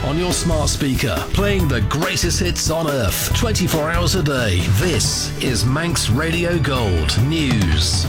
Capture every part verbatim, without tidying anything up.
on your smart speaker, playing the greatest hits on earth, twenty-four hours a day. This is Manx Radio Gold News.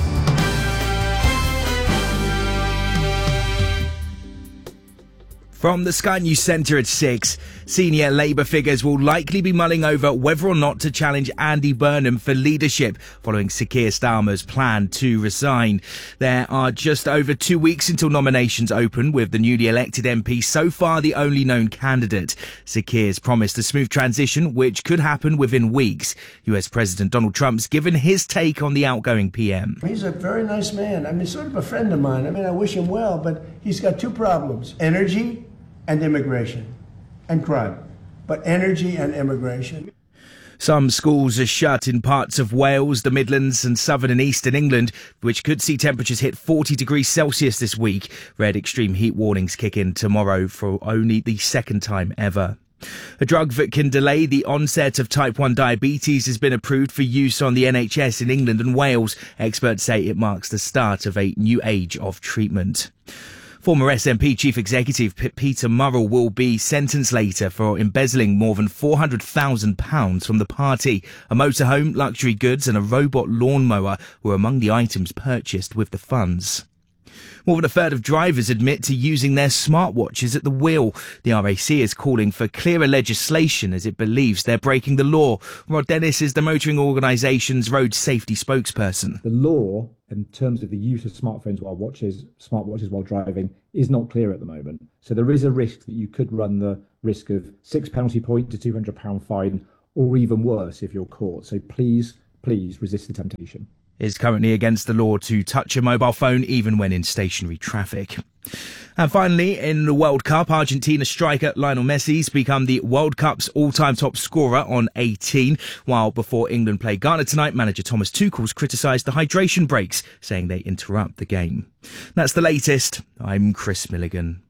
From the Sky News Centre at six, senior Labour figures will likely be mulling over whether or not to challenge Andy Burnham for leadership following Sir Keir Starmer's plan to resign. There are just over two weeks until nominations open, with the newly elected M P so far the only known candidate. Sir Keir's promised a smooth transition, which could happen within weeks. U S President Donald Trump's given his take on the outgoing P M. He's a very nice man. I mean, sort of a friend of mine. I mean, I wish him well, but he's got two problems: energy and immigration and crime. But energy and immigration. Some schools are shut in parts of Wales, the Midlands and southern and eastern England, which could see temperatures hit forty degrees Celsius this week. Red extreme heat warnings kick in tomorrow for only the second time ever. A drug that can delay the onset of type one diabetes has been approved for use on the N H S in England and Wales. Experts say it marks the start of a new age of treatment. Former S N P Chief Executive Peter Murrell will be sentenced later for embezzling more than four hundred thousand pounds from the party. A motorhome, luxury goods and a robot lawnmower were among the items purchased with the funds. More than a third of drivers admit to using their smartwatches at the wheel. The R A C is calling for clearer legislation as it believes they're breaking the law. Rod Dennis is the motoring organisation's road safety spokesperson. The law, in terms of the use of smartphones while watches, smartwatches while driving, is not clear at the moment. So there is a risk that you could run the risk of six penalty point to two hundred pounds fine, or even worse if you're caught. So please, please resist the temptation. Is currently against the law to touch a mobile phone even when in stationary traffic. And finally, in the World Cup, Argentina striker Lionel Messi's become the World Cup's all-time top scorer on eighteen. While before England play Ghana tonight, manager Thomas Tuchel's criticised the hydration breaks, saying they interrupt the game. That's the latest. I'm Chris Milligan.